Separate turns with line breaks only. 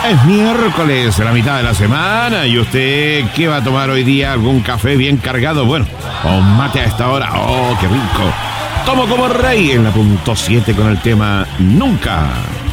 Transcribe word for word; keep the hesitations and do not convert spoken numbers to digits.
Es miércoles, la mitad de la semana. ¿Y usted qué va a tomar hoy día? ¿Algún café bien cargado? Bueno, o mate a esta hora. ¡Oh, qué rico! Tomo como rey en la punto siete con el tema Nunca.